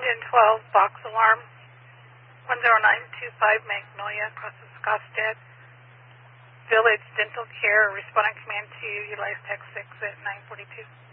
Engine 12, box alarm, 10925 Magnolia, across the Scottsdale Village Dental Care, responding command to utilize tech 6 at 942.